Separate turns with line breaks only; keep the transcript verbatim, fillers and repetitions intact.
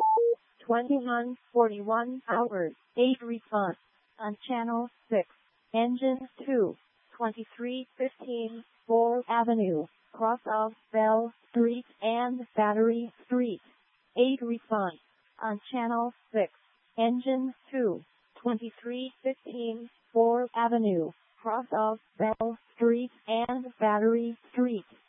twenty-one forty-one hours, eight response. On channel six. Engine two. twenty-three fifteen, fourth Avenue, cross of Bell Street and Battery Street. eight response. On channel six. Engine two. twenty-three fifteen, fourth Avenue, cross of Bell Street and Battery Street.